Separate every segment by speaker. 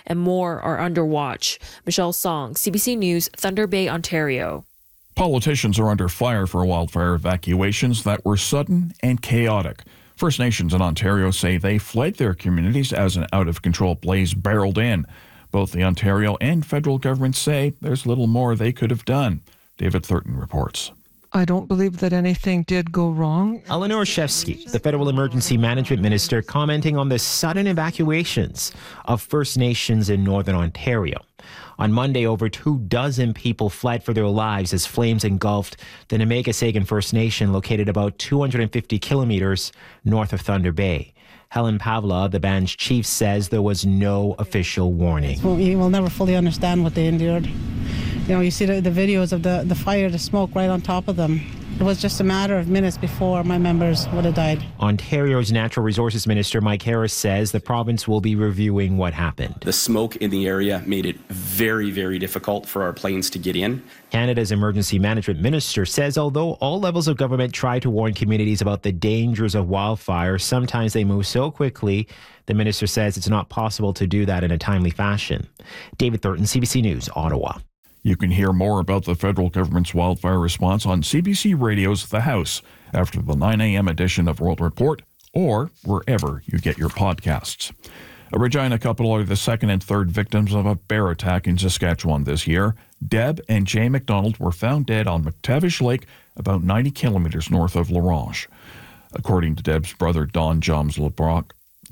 Speaker 1: and more are under watch. Michelle Song, CBC News, Thunder Bay, Ontario.
Speaker 2: Politicians are under fire for wildfire evacuations that were sudden and chaotic. First Nations in Ontario say they fled their communities as an out-of-control blaze barreled in. Both the Ontario and federal governments say there's little more they could have done. David Thurton reports.
Speaker 3: I don't believe that anything did go wrong.
Speaker 4: Eleanor Shevsky, the Federal Emergency Management Minister, commenting on the sudden evacuations of First Nations in Northern Ontario. On Monday, over 24 people fled for their lives as flames engulfed the Nemaga-Sagan First Nation located about 250 kilometers north of Thunder Bay. Helen Pavla, the band's chief, says there was no official warning.
Speaker 5: Well, you will never fully understand what they endured. You know, you see the videos of the fire, the smoke right on top of them. It was just a matter of minutes before my members would have died.
Speaker 4: Ontario's Natural Resources Minister Mike Harris says the province will be reviewing what happened.
Speaker 6: The smoke in the area made it very, very difficult for our planes to get in.
Speaker 4: Canada's Emergency Management Minister says although all levels of government try to warn communities about the dangers of wildfire, sometimes they move so quickly. The minister says it's not possible to do that in a timely fashion. David Thurton, CBC News, Ottawa.
Speaker 2: You can hear more about the federal government's wildfire response on CBC Radio's The House after the 9 a.m. edition of World Report or wherever you get your podcasts. A Regina couple are the second and third victims of a bear attack in Saskatchewan this year. Deb and Jay McDonald were found dead on McTavish Lake, about 90 kilometers north of La Ronge. According to Deb's brother, Don James LeBlanc,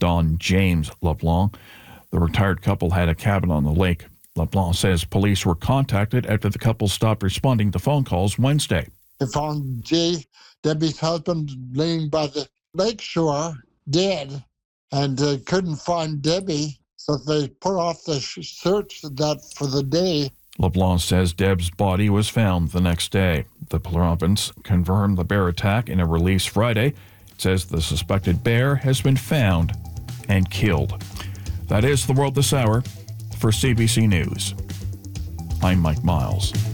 Speaker 2: the retired couple had a cabin on the lake. LeBlanc says police were contacted after the couple stopped responding to phone calls Wednesday.
Speaker 7: They found Jay, Debbie's husband, laying by the lakeshore, dead, and couldn't find Debbie, so they put off the search for the day.
Speaker 2: LeBlanc says Deb's body was found the next day. The province confirmed the bear attack in a release Friday. It says the suspected bear has been found and killed. That is the world this hour. For CBC News, I'm Mike Miles.